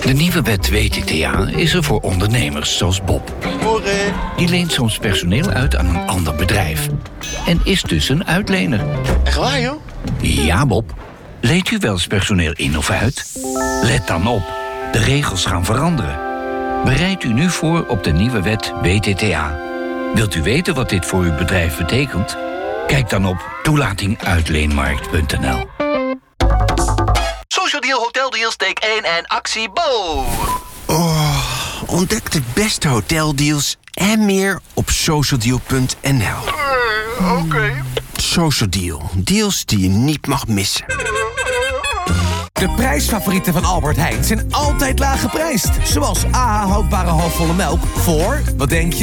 De nieuwe wet WTTA is er voor ondernemers zoals Bob. Die leent soms personeel uit aan een ander bedrijf. En is dus een uitlener. Echt waar, joh? Ja, Bob. Leent u wel eens personeel in of uit? Let dan op. De regels gaan veranderen. Bereid u nu voor op de nieuwe wet WTTA. Wilt u weten wat dit voor uw bedrijf betekent? Kijk dan op toelatinguitleenmarkt.nl. Social Deal, Hotel Deals, take 1 en actie Bo. Ontdek de beste hoteldeals en meer op socialdeal.nl. Oké. Social Deal. Deals die je niet mag missen. De prijsfavorieten van Albert Heijn zijn altijd laag geprijsd. Zoals AH houdbare halfvolle melk voor, wat denk je?